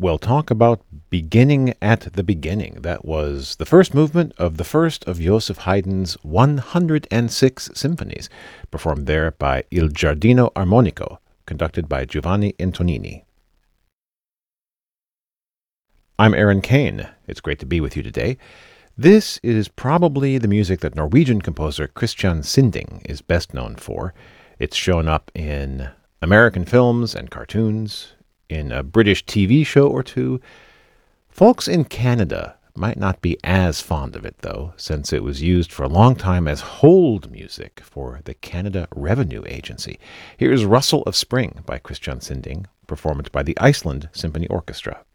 We'll talk about Beginning at the Beginning. That was the first movement of the first of Joseph Haydn's 106 symphonies, performed there by Il Giardino Armonico, conducted by Giovanni Antonini. I'm Aaron Kane. It's great to be with you today. This is probably the music that Norwegian composer Christian Sinding is best known for. It's shown up in American films and cartoons, in a British TV show or two. Folks in Canada might not be as fond of it, though, since it was used for a long time as hold music for the Canada Revenue Agency. Here's Rustle of Spring by Christian Sinding, performed by the Iceland Symphony Orchestra.